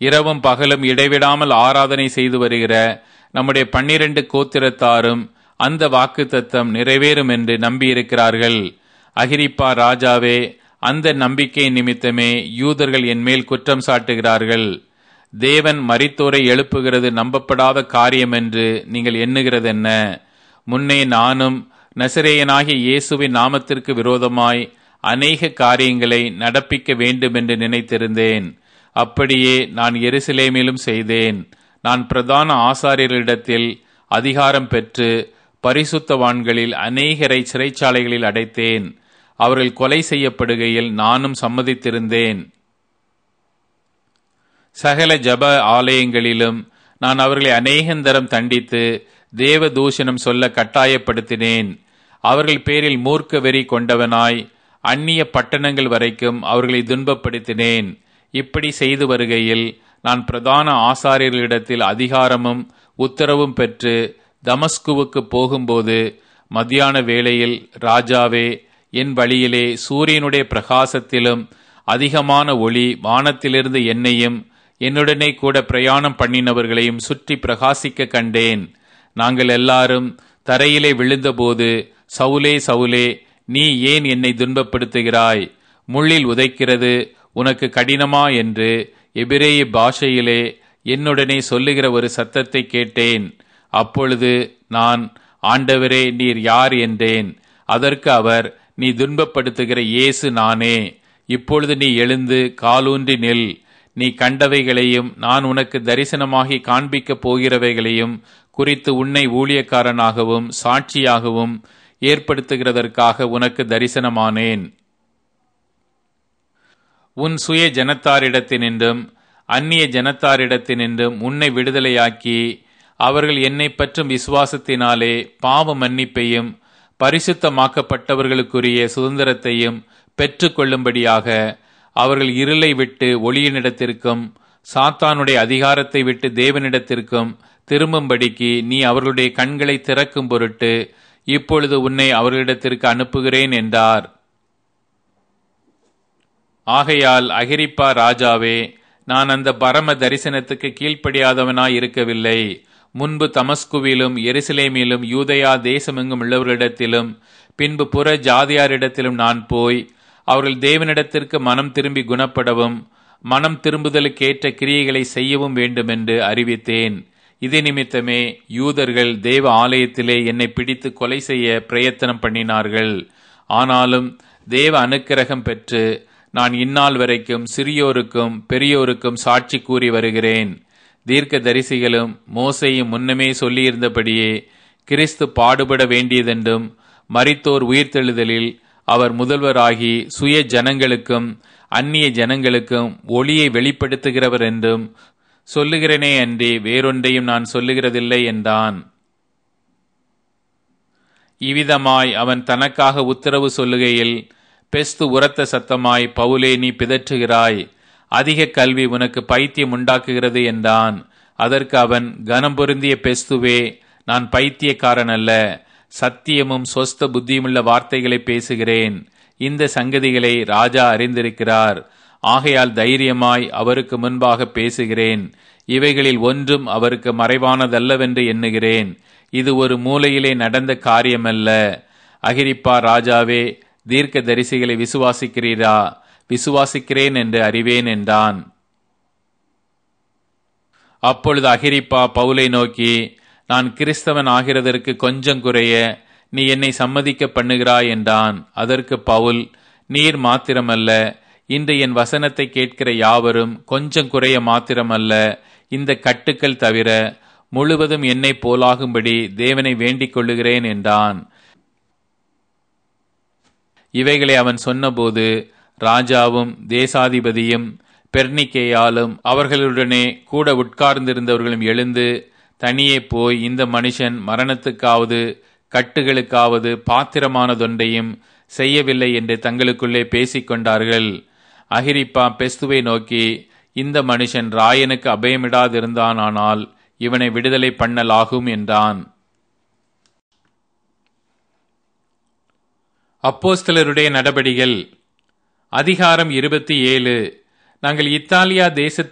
இரவும் பகலும் இடைவிடாமல் ஆராதனை செய்து வருகிற நம்முடைய 12 கோத்திரத்தாரும் அந்த வாக்குத்தத்தம் நிறைவேறும் என்று நம்பியிருக்கிறார்கள். அகிரிப்பா ராஜாவே, அந்த நம்பிக்கை நிமித்தமே யூதர்கள் என் மேல் குற்றம் சாட்டுகிறார்கள். தேவன் மரித்தோரை எழுப்புகிறது நம்பப்படாத காரியம் என்று நீங்கள் எண்ணுகிறதென்ன? முன்னே நானும் நசரேயனாகிய இயேசுவின் நாமத்திற்கு விரோதமாய் அநேக காரியங்களை நடப்பிக்க வேண்டும் என்று நினைத்திருந்தேன். அப்படியே நான் எருசலேமிலும் செய்தேன். நான் பிரதான ஆசாரியர்களிடத்தில் அதிகாரம் பெற்று பரிசுத்தவான்களில் அநேகரை சிறைச்சாலைகளில் அடைத்தேன். அவர்கள் கொலை செய்யப்படுகையில் நானும் சம்மதித்திருந்தேன். சகல ஜப ஆலயங்களிலும் நான் அவர்களை அநேகந்தரம் தண்டித்து தேவ தூஷணம் சொல்ல கட்டாயப்படுத்தினேன். அவர்கள் பேரில் மூர்க்க வெறி கொண்டவனாய் அந்நிய பட்டணங்கள் வரைக்கும் அவர்களை துன்பப்படுத்தினேன். இப்படி செய்து வருகையில் நான் பிரதான ஆசாரியர்களிடத்தில் அதிகாரமும் உத்தரவும் பெற்று தமஸ்குவுக்கு போகும்போது மத்தியான வேளையில், ராஜாவே, என் வழியிலே சூரியனுடைய பிரகாசத்திலும் அதிகமான ஒளி வானத்திலிருந்து என்னையும் என்னுடனே கூட பிரயாணம் பண்ணினவர்களையும் சுற்றி பிரகாசிக்க கண்டேன். நாங்கள் எல்லாரும் தரையிலே விழுந்தபோது, சவுலே சவுலே, நீ ஏன் என்னை துன்பப்படுத்துகிறாய்? முள்ளில் உதைக்கிறது உனக்கு கடினமா என்று எபிரேய பாஷையிலே என்னுடனே சொல்லுகிற ஒரு சத்தத்தை கேட்டேன். அப்பொழுது நான், ஆண்டவரே, நீர் யார் என்றேன். அதற்கு அவர், நீ துன்பப்படுத்துகிற இயேசு நானே. இப்பொழுது நீ எழுந்து காலூன்றி நில். நீ கண்டவைகளையும் நான் உனக்கு தரிசனமாகி காண்பிக்கப் போகிறவைகளையும் குறித்து உன்னை ஊழியக்காரனாகவும் சாட்சியாகவும் ஏற்படுத்துகிறதற்காக உனக்கு தரிசனமானேன். உன் சுய ஜனத்தாரிடத்தினின்றும் அந்நிய ஜனத்தாரிடத்தினின்றும் உன்னை விடுதலையாக்கி அவர்கள் என்னை பற்றும் விசுவாசத்தினாலே பாவ மன்னிப்பையும் பரிசுத்தமாக்கப்பட்டவர்களுக்குரிய சுதந்திரத்தையும் பெற்றுக்கொள்ளும்படியாக அவர்கள் இருளை விட்டு ஒளியினிடத்திற்கும் சாத்தானுடைய அதிகாரத்தை விட்டு தேவனிடத்திற்கும் திரும்பும்படிக்கு நீ அவர்களுடைய கண்களை திறக்கும் பொருட்டு இப்பொழுது உன்னை அவர்களிடத்திற்கு அனுப்புகிறேன் என்றார். ஆகையால் அகிரிப்பா ராஜாவே, நான் அந்த பரம தரிசனத்துக்கு கீழ்ப்படியாதவனாய் இருக்கவில்லை. முன்பு தமஸ்குவிலும் எருசலேமிலும் யூதயா தேசமெங்கும் உள்ளவர்களிடத்திலும் பின்பு புற ஜாதியாரிடத்திலும் நான் போய் அவர்கள் தேவனிடத்திற்கு மனம் திரும்பி குணப்படவும் மனம் திரும்புதலுக்கேற்ற கிரியைகளை செய்யவும் வேண்டுமென்று அறிவித்தேன். இது நிமித்தமே யூதர்கள் தேவ ஆலயத்திலே என்னை பிடித்து கொலை செய்ய பிரயத்தனம் பண்ணினார்கள். ஆனாலும் தேவ அனுக்கிரகம் பெற்று நான் இந்நாள் வரைக்கும் சிறியோருக்கும் பெரியோருக்கும் சாட்சி கூறி வருகிறேன். தீர்க்க தரிசிகளும் மோசேயும் முன்னமே சொல்லியிருந்தபடியே கிறிஸ்து பாடுபட வேண்டியதென்றும் மரித்தோர் உயிர்த்தெழுதலில் அவர் முதல்வராகி சுய ஜனங்களுக்கும் அந்நிய ஜனங்களுக்கும் ஒளியை வெளிப்படுத்துகிறவர் என்றும் சொல்லுகிறேனே அன்றி வேறொன்றையும் நான் சொல்லுகிறதில்லை என்றான். இவ்விதமாய் அவன் தனக்காக உத்தரவு சொல்லுகையில் பெஸ்து உரத்த சத்தமாய், பவுலே, நீ பிதற்றுகிறாய், அதிக கல்வி உனக்கு பைத்தியம் உண்டாக்குகிறது என்றான். அதற்கு அவன், கனம் பொருந்திய பெஸ்துவே, நான் பைத்தியக்காரன் அல்ல, சத்தியமும் சொஸ்த புத்தியுமுள்ள வார்த்தைகளை பேசுகிறேன். இந்த சங்கதிகளை ராஜா அறிந்திருக்கிறார். ஆகையால் தைரியமாய் அவருக்கு முன்பாக பேசுகிறேன். இவைகளில் ஒன்றும் அவருக்கு மறைவானதல்லவென்று எண்ணுகிறேன். இது ஒரு மூலையிலே நடந்த காரியமல்ல. அகிரிப்பா ராஜாவே, தீர்க்க தரிசிகளை விசுவாசிக்கிறீரா? விசுவாசிக்கிறேன் என்று அறிவேன் என்றான். அப்பொழுது அகிரிப்பா பவுலை நோக்கி, நான் கிறிஸ்தவன் ஆகிறதற்கு கொஞ்சம் குறைய நீ என்னை சம்மதிக்க பண்ணுகிறாய் என்றான். அதற்கு பவுல், நீர் மாத்திரமல்ல, இன்று என் வசனத்தை கேட்கிற யாவரும் கொஞ்சம் குறைய மாத்திரமல்ல, இந்த கட்டுக்கள் தவிர முழுவதும் என்னை போலாகும்படி தேவனை வேண்டிக் கொள்ளுகிறேன் என்றான். இவைகளை அவன் சொன்னபோது ராஜாவும் தேசாதிபதியும் பெர்னிக்கேயாலும் அவர்களுடனே கூட உட்கார்ந்திருந்தவர்களும் எழுந்து தனியே போய், இந்த மனுஷன் மரணத்துக்காவது கட்டுகளுக்காவது பாத்திரமானதொன்றையும் செய்யவில்லை என்று தங்களுக்குள்ளே பேசிக்கொண்டார்கள். அகிரிப்பா பெஸ்துவை நோக்கி, இந்த மனுஷன் ராயனுக்கு அபயமிடாதிருந்தானால் இவனை விடுதலை பண்ணலாகும் என்றான். அப்போஸ்தலருடைய நடபடிகள் அதிகாரம் 27. நாங்கள் இத்தாலியா தேசத்தில்